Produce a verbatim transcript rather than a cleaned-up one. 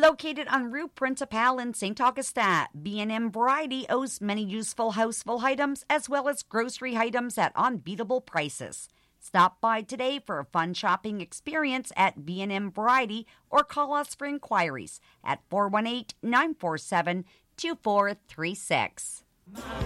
Located on Rue Principal in Saint Augustin, B and M Variety owes many useful household items as well as grocery items at unbeatable prices. Stop by today for a fun shopping experience at B and M Variety or call us for inquiries at four one eight, nine four seven, two four three six.